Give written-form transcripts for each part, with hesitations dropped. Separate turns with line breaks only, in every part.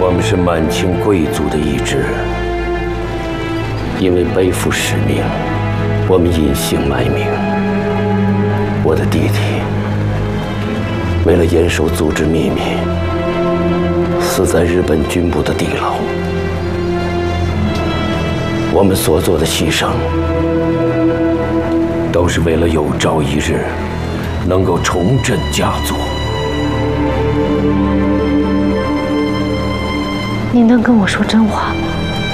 我们是满清贵族的一支，因为背负使命，我们隐姓埋名。我的弟弟为了严守组织秘密，死在日本军部的地牢。我们所做的牺牲，都是为了有朝一日能够重振家族。
你能跟我说真话吗？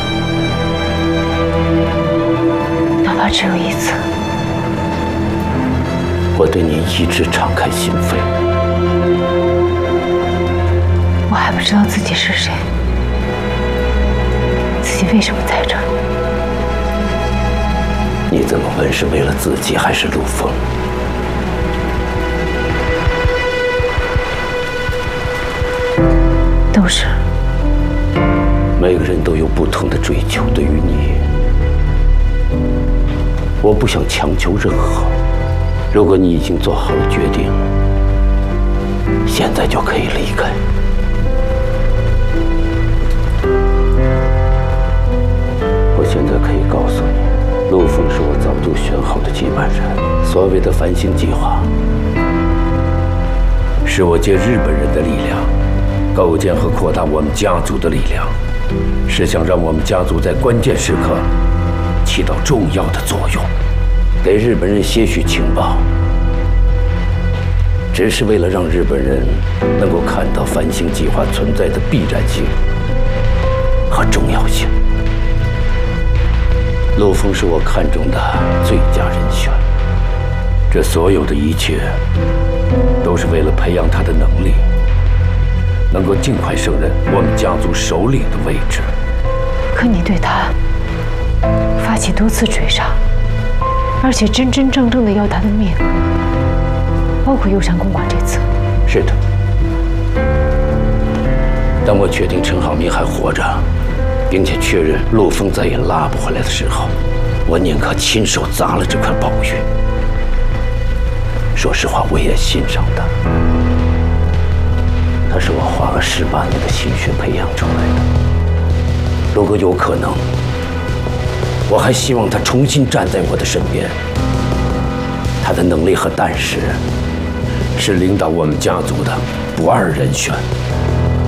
哪怕只有一次。
我对您一直敞开心扉。
我还不知道自己是谁，自己为什么在这儿。
你怎么问是为了自己还是陆枫？
都是。
每个人都有不同的追求，对于你，我不想强求任何。如果你已经做好了决定，现在就可以离开。我现在可以告诉你，陆枫是我早就选好的接班人。所谓的繁星计划，是我借日本人的力量，构建和扩大我们家族的力量，是想让我们家族在关键时刻起到重要的作用，给日本人些许情报，只是为了让日本人能够看到繁星计划存在的必然性和重要性。陆枫是我看中的最佳人选，这所有的一切都是为了培养他的能力，能够尽快胜任我们家族首领的位置。
可你对他发起多次追杀，而且真真正正的要他的命，包括右山公馆这次。
是的。当我确定陈浩民还活着，并且确认陆枫再也拉不回来的时候，我宁可亲手砸了这块宝玉。说实话，我也欣赏他。他是我花了18年的心血培养出来的。如果有可能，我还希望他重新站在我的身边。他的能力和胆识是领导我们家族的不二人选。